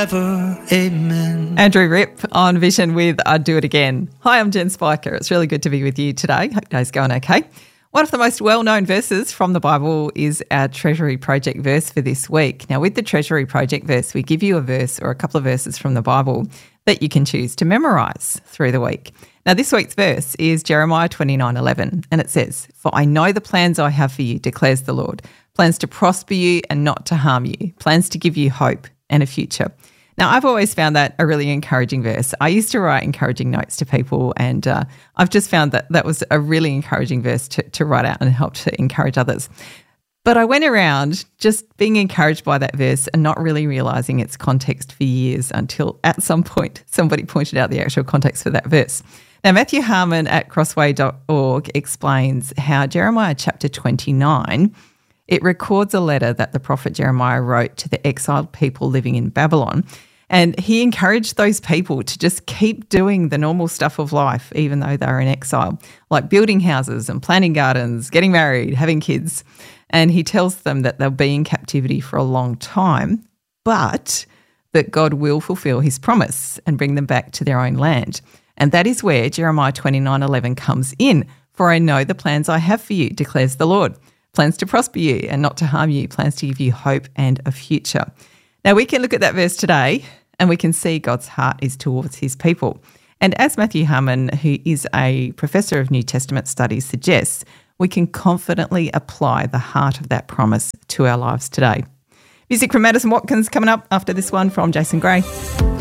forever. Amen. Andrew Ripp on Vision with I'd Do It Again. Hi, I'm Jen Spiker. It's really good to be with you today. Hope today's going okay. One of the most well-known verses from the Bible is our Treasury Project verse for this week. Now, with the Treasury Project verse, we give you a verse or a couple of verses from the Bible that you can choose to memorise through the week. Now, this week's verse is Jeremiah 29:11, and it says, "For I know the plans I have for you, declares the Lord, plans to prosper you and not to harm you, plans to give you hope and a future." Now, I've always found that a really encouraging verse. I used to write encouraging notes to people, and I've just found that that was a really encouraging verse to write out and help to encourage others. But I went around just being encouraged by that verse and not really realising its context for years until at some point somebody pointed out the actual context for that verse. Now, Matthew Harmon at crossway.org explains how Jeremiah chapter 29, it records a letter that the prophet Jeremiah wrote to the exiled people living in Babylon. And he encouraged those people to just keep doing the normal stuff of life, even though they're in exile, like building houses and planting gardens, getting married, having kids. And he tells them that they'll be in captivity for a long time, but that God will fulfill his promise and bring them back to their own land. And that is where Jeremiah 29:11 comes in. "For I know the plans I have for you, declares the Lord. Plans to prosper you and not to harm you, plans to give you hope and a future." Now, we can look at that verse today and we can see God's heart is towards his people. And as Matthew Harmon, who is a professor of New Testament studies, suggests, we can confidently apply the heart of that promise to our lives today. Music from Madison Watkins coming up after this one from Jason Gray.